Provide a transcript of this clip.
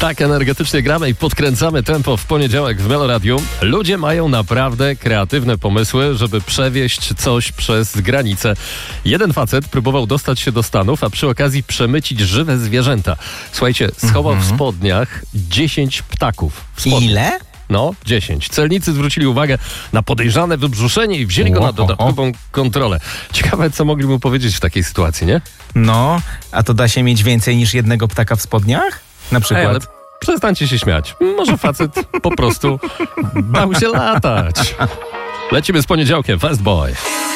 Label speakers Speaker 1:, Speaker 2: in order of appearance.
Speaker 1: Tak energetycznie gramy i podkręcamy tempo w poniedziałek w Meloradiu. Ludzie mają naprawdę kreatywne pomysły, żeby przewieźć coś przez granicę. Jeden facet próbował dostać się do Stanów, a przy okazji przemycić żywe zwierzęta. Słuchajcie, schował w spodniach 10 ptaków.
Speaker 2: Ile?
Speaker 1: No, 10. Celnicy zwrócili uwagę na podejrzane wybrzuszenie i wzięli go na dodatkową kontrolę. Ciekawe, co mogli mu powiedzieć w takiej sytuacji, nie?
Speaker 2: No, a to da się mieć więcej niż jednego ptaka w spodniach? Na przykład.
Speaker 1: Ej, ale przestańcie się śmiać. Może facet po prostu bał się latać. Lecimy z poniedziałkiem. Fast Boy.